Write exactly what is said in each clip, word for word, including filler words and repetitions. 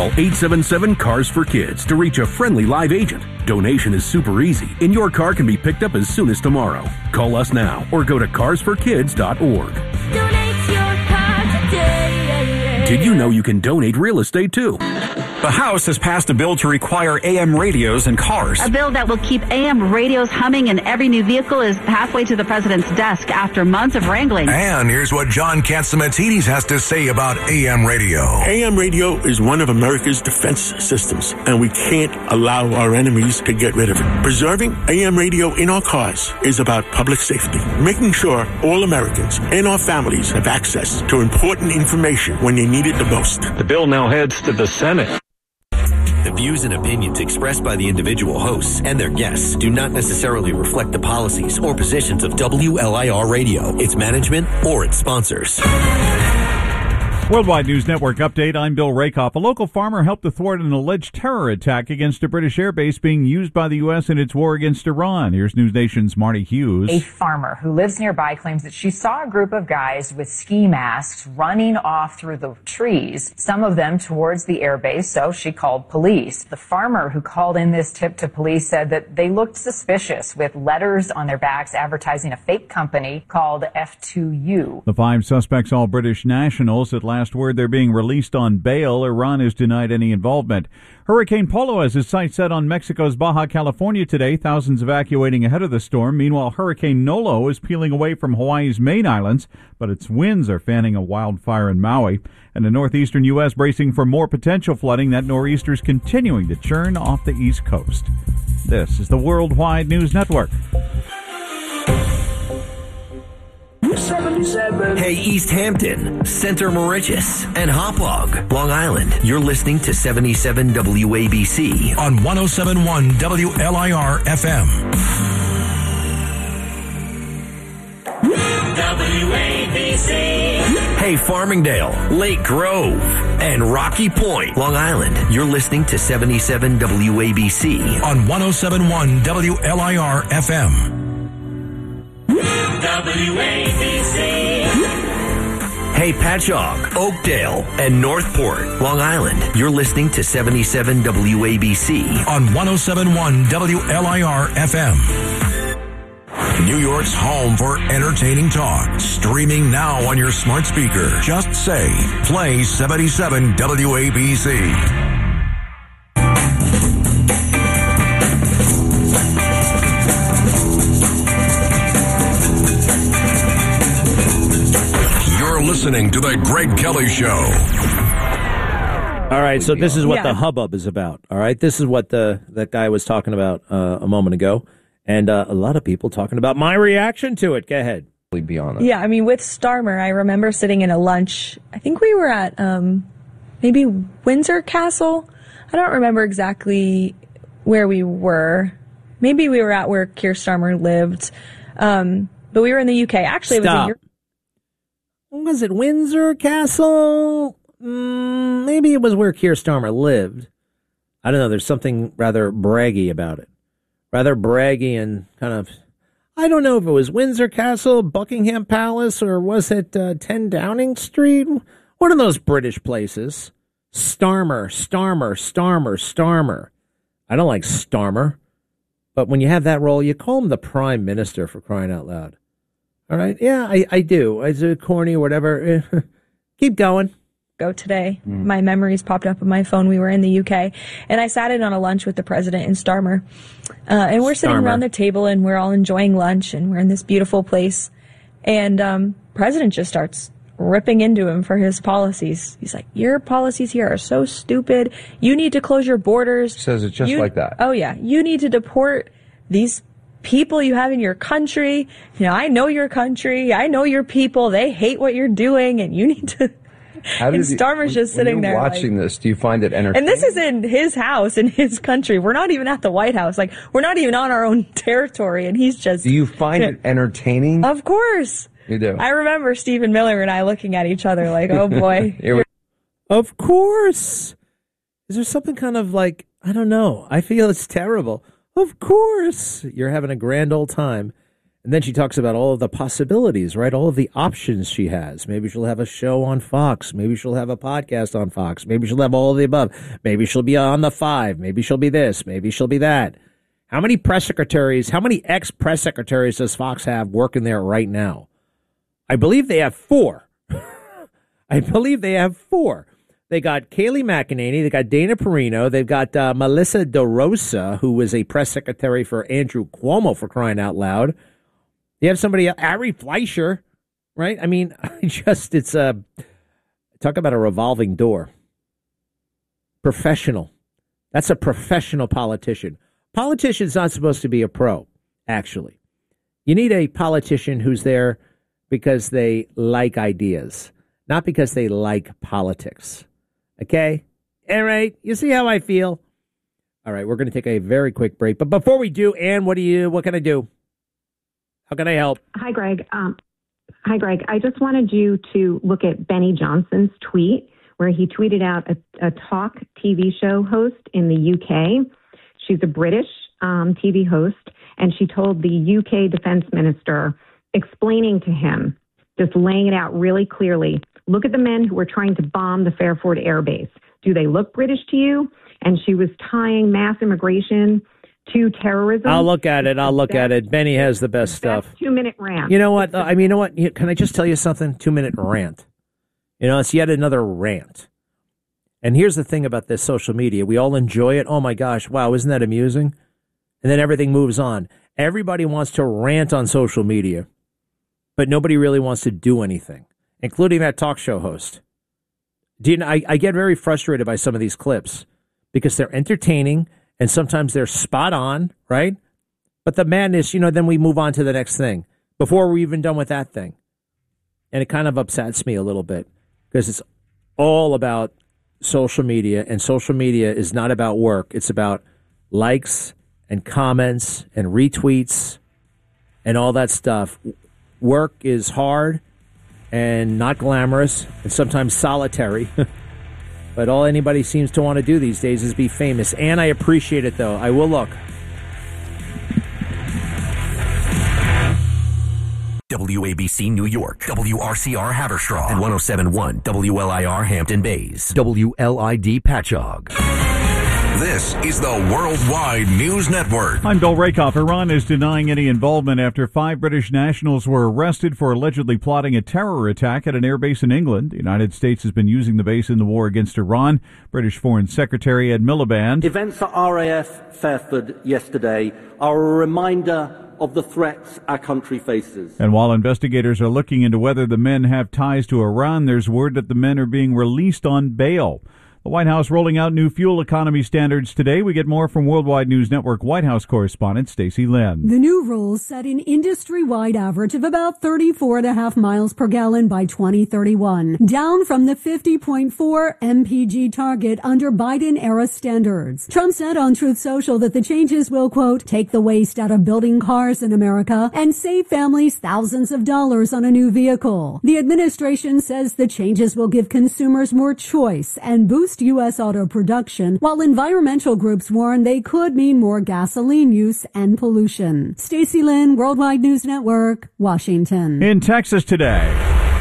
Call eight seven seven, C A R S for Kids to reach a friendly live agent. Donation is super easy, and your car can be picked up as soon as tomorrow. Call us now or go to cars for kids dot org. Donate your car today. Did you know you can donate real estate too? The House has passed a bill to require A M radios in cars. A bill that will keep A M radios humming in every new vehicle is halfway to the president's desk after months of wrangling. And here's what John Catsimatidis has to say about A M radio. A M radio is one of America's defense systems, and we can't allow our enemies to get rid of it. Preserving A M radio in our cars is about public safety, making sure all Americans and our families have access to important information when they need it the most. The bill now heads to the Senate. The views and opinions expressed by the individual hosts and their guests do not necessarily reflect the policies or positions of W L I R Radio, its management, or its sponsors. Worldwide News Network update. I'm Bill Rakoff. A local farmer helped to thwart an alleged terror attack against a British airbase being used by the U S in its war against Iran. Here's News Nation's Marty Hughes. A farmer who lives nearby claims that she saw a group of guys with ski masks running off through the trees, some of them towards the airbase, so she called police. The farmer who called in this tip to police said that they looked suspicious with letters on their backs advertising a fake company called F two U. The five suspects, all British nationals. At last word, they're being released on bail. Iran has denied any involvement. Hurricane Polo has its sights set on Mexico's Baja California today, thousands evacuating ahead of the storm. Meanwhile, Hurricane Nolo is peeling away from Hawaii's main islands, but its winds are fanning a wildfire in Maui. And the northeastern U S bracing for more potential flooding. That nor'easter is continuing to churn off the East Coast. This is the Worldwide News Network. seventy-seven. Hey, East Hampton, Center Moriches, and Hauppauge, Long Island. You're listening to seventy-seven W A B C on one oh seven point one W L I R F M. W A B C. Hey, Farmingdale, Lake Grove, and Rocky Point, Long Island. You're listening to seventy-seven W A B C on one oh seven point one W L I R F M. W A B C. Hey, Patchogue, Oakdale, and Northport, Long Island. You're listening to seventy-seven W A B C on one oh seven point one W L I R F M. New York's home for entertaining talk. Streaming now on your smart speaker. Just say, play seventy-seven W A B C. Listening to the Greg Kelly Show. All right, so this is what yeah. the hubbub is about. All right, this is what the that guy was talking about uh, a moment ago, and uh, a lot of people talking about my reaction to it. Go ahead. Be honest. Yeah, I mean, with Starmer, I remember sitting in a lunch. I think we were at um, maybe Windsor Castle. I don't remember exactly where we were. Maybe we were at where Keir Starmer lived, um, but we were in the U K. Actually, it was Stop. in Europe. Was it Windsor Castle? Mm, maybe it was where Keir Starmer lived. I don't know. There's something rather braggy about it. Rather braggy and kind of... I don't know if it was Windsor Castle, Buckingham Palace, or was it uh, ten Downing Street? One of those British places. Starmer, Starmer, Starmer, Starmer. I don't like Starmer. But when you have that role, you call him the Prime Minister, for crying out loud. All right. Yeah, I, I do. Is it corny or whatever? Keep going. Go today. Mm. My memories popped up on my phone. We were in the U K, and I sat in on a lunch with the president and Starmer. Uh, and we're sitting Starmer. around the table, and we're all enjoying lunch, and we're in this beautiful place. And um, president just starts ripping into him for his policies. He's like, your policies here are so stupid. You need to close your borders. Says it just you, like that. Oh, yeah. You need to deport these people you have in your country. You know, I know your country. I know your people. They hate what you're doing, and you need to... How and did you, Starmer's when, just sitting when you're there watching like, this, do you find it entertaining? and this is in his house, in his country. We're not even at the White House. Like, we're not even on our own territory, and he's just... Do you find it entertaining? Of course. You do. I remember Stephen Miller and I looking at each other like, oh, boy. Here we- Of course. Is there something kind of like, I don't know. I feel it's terrible. Of course. You're having a grand old time. And then she talks about all of the possibilities, right? All of the options she has. Maybe she'll have a show on Fox. Maybe she'll have a podcast on Fox. Maybe she'll have all of the above. Maybe she'll be on the Five. Maybe she'll be this. Maybe she'll be that. How many press secretaries, how many ex-press secretaries does Fox have working there right now? I believe they have four. I believe they have four. They got Kayleigh McEnany. They got Dana Perino. They've got uh, Melissa DeRosa, who was a press secretary for Andrew Cuomo, for crying out loud. You have somebody, Ari Fleischer, right? I mean, just, it's a, talk about a revolving door. Professional. That's a professional politician. Politician's not supposed to be a pro, actually. You need a politician who's there because they like ideas, not because they like politics. Okay? All right. You see how I feel? All right. We're going to take a very quick break. But before we do, Ann, what do you, what can I do? How can I help? Hi, Greg. Um, hi, Greg. I just wanted you to look at Benny Johnson's tweet where he tweeted out a, a talk T V show host in the U K. She's a British um, T V host, and she told the U K defense minister, explaining to him, just laying it out really clearly, look at the men who were trying to bomb the Fairford Air Base. Do they look British to you? And she was tying mass immigration to terrorism. I'll look at it. I'll look at it. Benny has the best stuff. Two-minute rant. You know what? I mean, you know what? Can I just tell you something? Two-minute rant. You know, it's yet another rant. And here's the thing about this social media. We all enjoy it. Oh, my gosh. Wow, isn't that amusing? And then everything moves on. Everybody wants to rant on social media, but nobody really wants to do anything, including that talk show host. Do you know, I, I get very frustrated by some of these clips because they're entertaining and sometimes they're spot on, right? But the madness, you know, then we move on to the next thing before we're even done with that thing. And it kind of upsets me a little bit because it's all about social media, and social media is not about work. It's about likes and comments and retweets and all that stuff. Work is hard and not glamorous and sometimes solitary. But all anybody seems to want to do these days is be famous. And I appreciate it, though. I will look. W A B C New York, W R C R Haverstraw, and one oh seven point one W L I R Hampton Bays, W L I D Patchogue. This is the Worldwide News Network. I'm Bill Rakoff. Iran is denying any involvement after five British nationals were arrested for allegedly plotting a terror attack at an airbase in England. The United States has been using the base in the war against Iran. British Foreign Secretary Ed Miliband. Events at R A F Fairford yesterday are a reminder of the threats our country faces. And while investigators are looking into whether the men have ties to Iran, there's word that the men are being released on bail. The White House rolling out new fuel economy standards today. We get more from Worldwide News Network White House correspondent Stacey Lynn. The new rules set an industry-wide average of about thirty-four and a half miles per gallon by twenty thirty-one, down from the fifty point four M P G target under Biden-era standards. Trump said on Truth Social that the changes will, quote, take the waste out of building cars in America and save families thousands of dollars on a new vehicle. The administration says the changes will give consumers more choice and boost U S auto production, while environmental groups warn they could mean more gasoline use and pollution. Stacey Lynn, Worldwide News Network, Washington. In Texas today,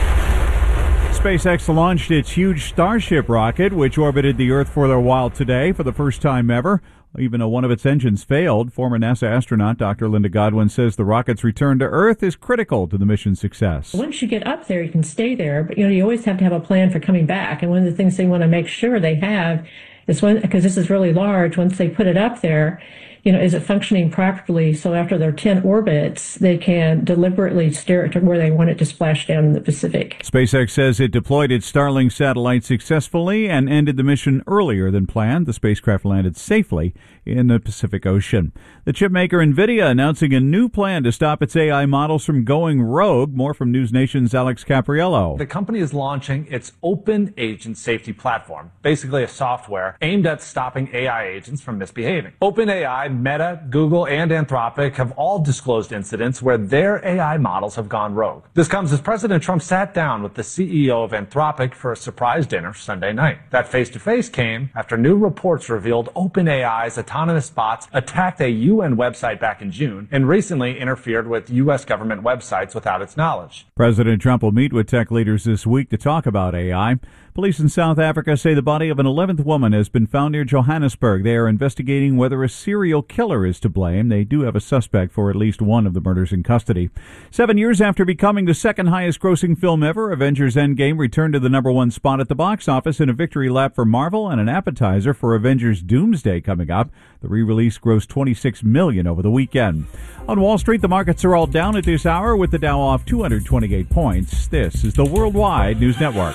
SpaceX launched its huge Starship rocket, which orbited the Earth for a while today for the first time ever. Even though one of its engines failed, former NASA astronaut Doctor Linda Godwin says the rocket's return to Earth is critical to the mission's success. Once you get up there, you can stay there, but you know you always have to have a plan for coming back. And one of the things they want to make sure they have is when, because this is really large, once they put it up there, you know, is it functioning properly? So after their ten orbits, they can deliberately steer it to where they want it to splash down in the Pacific. SpaceX says it deployed its Starlink satellite successfully and ended the mission earlier than planned. The spacecraft landed safely in the Pacific Ocean. The chip maker NVIDIA announcing a new plan to stop its A I models from going rogue. More from News Nation's Alex Capriello. The company is launching its Open Agent Safety Platform, basically a software aimed at stopping A I agents from misbehaving. OpenAI Meta, Google, and Anthropic have all disclosed incidents where their A I models have gone rogue. This comes as President Trump sat down with the C E O of Anthropic for a surprise dinner Sunday night. That face-to-face came after new reports revealed OpenAI's autonomous bots attacked a U N website back in June and recently interfered with U S government websites without its knowledge. President Trump will meet with tech leaders this week to talk about A I. Police in South Africa say the body of an eleventh woman has been found near Johannesburg. They are investigating whether a serial killer is to blame. They do have a suspect for at least one of the murders in custody. Seven years after becoming the second highest grossing film ever, Avengers Endgame returned to the number one spot at the box office in a victory lap for Marvel and an appetizer for Avengers Doomsday coming up. The re-release grossed twenty-six million dollars over the weekend. On Wall Street, the markets are all down at this hour with the Dow off two hundred twenty-eight points. This is the Worldwide News Network.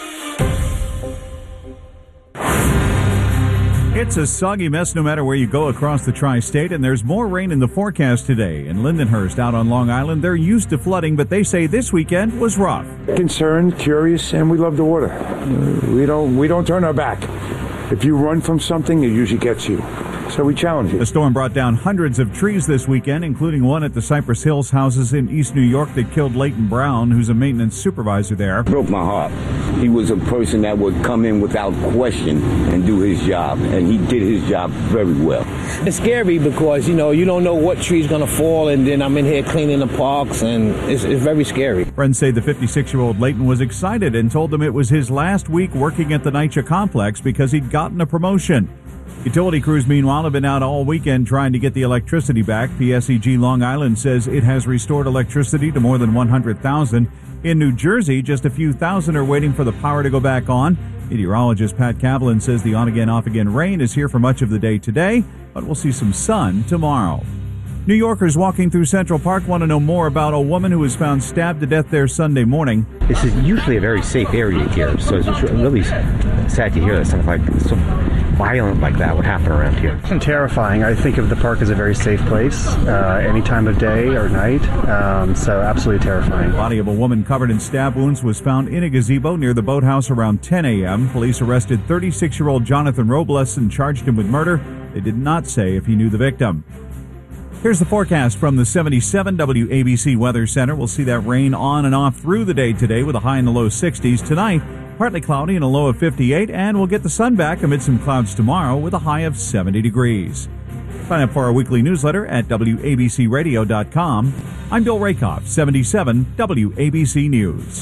It's a soggy mess no matter where you go across the tri-state, and there's more rain in the forecast today. In Lindenhurst, out on Long Island, they're used to flooding, but they say this weekend was rough. Concerned, curious, and we love the water. Uh, we don't we don't turn our back. If you run from something, it usually gets you. So we challenge it. The storm brought down hundreds of trees this weekend, including one at the Cypress Hills houses in East New York that killed Leighton Brown, who's a maintenance supervisor there. Broke my heart. He was a person that would come in without question and do his job, and he did his job very well. It's scary because, you know, you don't know what tree's going to fall, and then I'm in here cleaning the parks, and it's, it's very scary. Friends say the fifty-six-year-old Leighton was excited and told them it was his last week working at the NYCHA complex because he'd gotten a promotion. Utility crews, meanwhile, have been out all weekend trying to get the electricity back. P S E G Long Island says it has restored electricity to more than one hundred thousand. In New Jersey, just a few thousand are waiting for the power to go back on. Meteorologist Pat Kaplan says the on-again, off-again rain is here for much of the day today, but we'll see some sun tomorrow. New Yorkers walking through Central Park want to know more about a woman who was found stabbed to death there Sunday morning. This is usually a very safe area here, so it's really sad to hear that something like so violent like that would happen around here. It's terrifying. I think of the park as a very safe place, uh, any time of day or night, um, so absolutely terrifying. The body of a woman covered in stab wounds was found in a gazebo near the boathouse around ten a.m. Police arrested thirty-six-year-old Jonathan Robles and charged him with murder. They did not say if he knew the victim. Here's the forecast from the seventy-seven W A B C Weather Center. We'll see that rain on and off through the day today with a high in the low sixties. Tonight, partly cloudy and a low of fifty-eight, and we'll get the sun back amid some clouds tomorrow with a high of seventy degrees. Sign up for our weekly newsletter at W A B C radio dot com. I'm Bill Rakoff, seventy-seven W A B C News.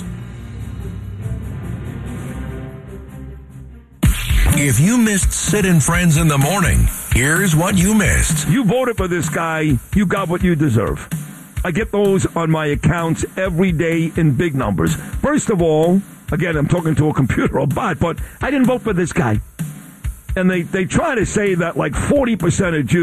If you missed Sid and Friends in the morning, here's what you missed. You voted for this guy, you got what you deserve. I get those on my accounts every day in big numbers. First of all, again, I'm talking to a computer or bot, but I didn't vote for this guy. And they, they try to say that like forty percent of Jews